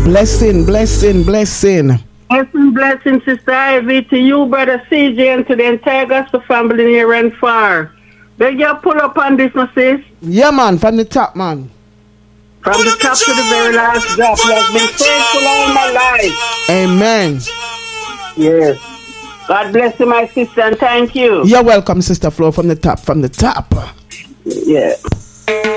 Blessing. Blessing, Sister Ivy, to you, Brother CJ, and to the entire gospel family near and far. Beg you pull up on this, no sis? Yeah, man, from the top, man. From the top to the very last drop. You have been faithful all my life. Amen. Yes. God bless you, my sister, and thank you. You're welcome, Sister Flo, from the top. Yeah.